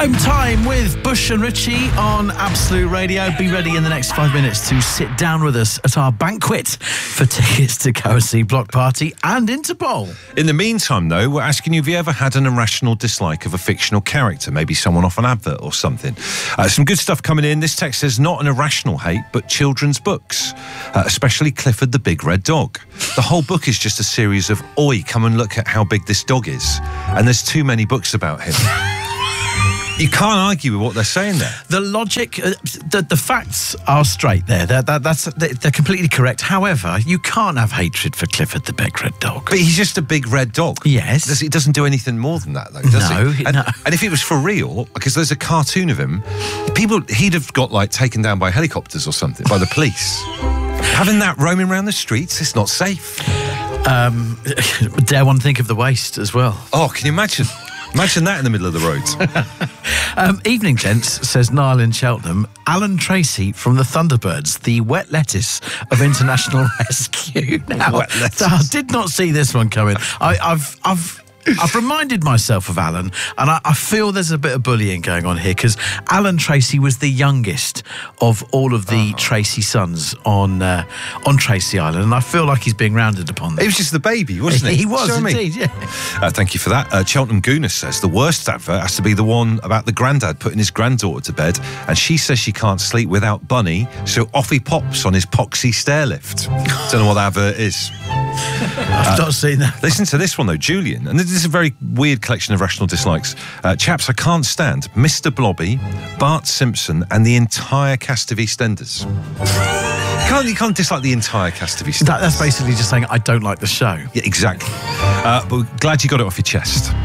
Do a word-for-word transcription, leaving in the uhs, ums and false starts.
Home time with Bush and Richie on Absolute Radio. Be ready in the next five minutes to sit down with us at our banquet for tickets to go and see Block Party and Interpol. In the meantime, though, we're asking you, have you ever had an irrational dislike of a fictional character? Maybe someone off an advert or something. Uh, some good stuff coming in. This text says, not an irrational hate, but children's books, uh, especially Clifford the Big Red Dog. The whole book is just a series of, oi, come and look at how big this dog is. And there's too many books about him. You can't argue with what they're saying there. The logic, uh, the, the facts are straight there. They're, that, that's, they're completely correct. However, you can't have hatred for Clifford the Big Red Dog. But he's just a big red dog. Yes. Does, it doesn't do anything more than that, though, does no, it? And, no. and if it was for real, because there's a cartoon of him, people, he'd have got, like, taken down by helicopters or something, by the police. Having that roaming around the streets, it's not safe. Um, dare one think of the waste as well. Oh, can you imagine? Imagine that in the middle of the road. um, evening, gents, says Niall in Cheltenham. Alan Tracy from the Thunderbirds, the wet lettuce of international rescue. Now, Wet lettuce. I did not see this one coming. I, I've, I've, I've reminded myself of Alan, and I, I feel there's a bit of bullying going on here because Alan Tracy was the youngest of all of the oh. Tracy sons on uh, on Tracy Island, and I feel like he's being rounded upon. He was just the baby, wasn't he? He was, Show indeed, me. yeah. Uh, thank you for that. Uh, Cheltenham Gooner says the worst advert has to be the one about the granddad putting his granddaughter to bed, and she says she can't sleep without Bunny, so off he pops on his poxy stair lift. Don't know what that advert is. I've uh, not seen that. Listen to this one, though. Julian, and this is a very weird collection of rational dislikes. Uh, chaps, I can't stand Mister Blobby, Bart Simpson, and the entire cast of EastEnders. You can't, you can't dislike the entire cast of EastEnders. That, that's basically just saying, I don't like the show. Yeah, exactly. Uh, but glad you got it off your chest.